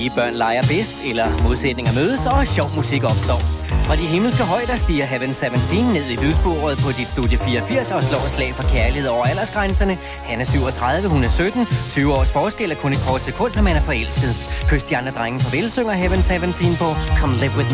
Rige børn leger bedst, eller modsætninger mødes, og sjov musik opstår. Fra de himmelske højder stiger Heaven 17 ned i lydsporet på dit studie 84 og slår et slag for kærlighed over aldersgrænserne. Han er 37, hun er 17. 20 års forskel er kun et kort sekund, når man er forelsket. Kys de andre drenge farvel, synger Heaven 17 på Come Live With Me.